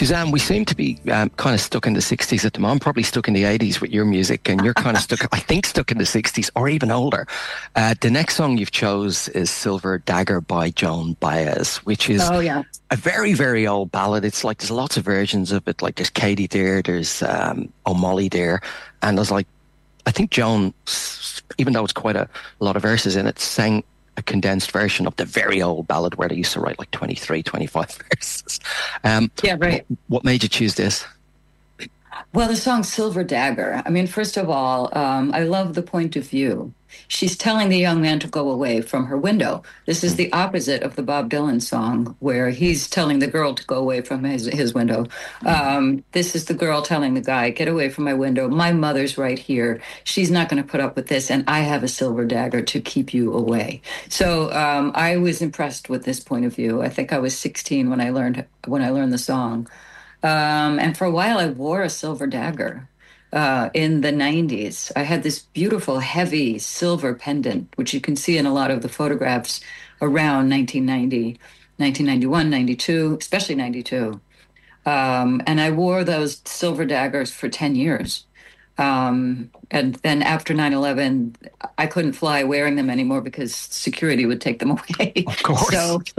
Suzanne, we seem to be kind of stuck in the 60s at the moment. I'm probably stuck in the 80s with your music, and you're kind of stuck, I think, stuck in the 60s or even older. The next song you've chose is Silver Dagger by Joan Baez, which is a very, very old ballad. It's like there's lots of versions of it. Like there's Katie there, there's O'Malley there. And there's like, I think Joan, even though it's quite a lot of verses in it, sang a condensed version of the very old ballad where they used to write like 23, 25 verses. Yeah, right. What made you choose this? Well, the song Silver Dagger. I mean, first of all, I love the point of view. She's telling the young man to go away from her window. This is the opposite of the Bob Dylan song where he's telling the girl to go away from his window. This is the girl telling the guy, get away from my window. My mother's right here. She's not going to put up with this, and I have a silver dagger to keep you away. So I was impressed with this point of view. I think I was 16 when I learned the song. And for a while, I wore a silver dagger. In the 90s, I had this beautiful, heavy silver pendant, which you can see in a lot of the photographs around 1990, 1991, 92, especially 92. And I wore those silver daggers for 10 years. And then after 9/11, I couldn't fly wearing them anymore because security would take them away. Of course.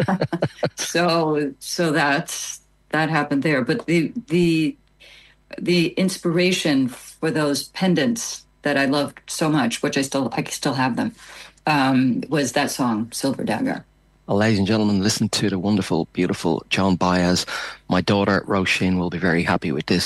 So that happened there. But the inspiration for those pendants that I loved so much, which I still have them, was that song Silver Dagger. Well, ladies and gentlemen, listen to the wonderful, beautiful Joan Baez. My daughter Roisin will be very happy with this.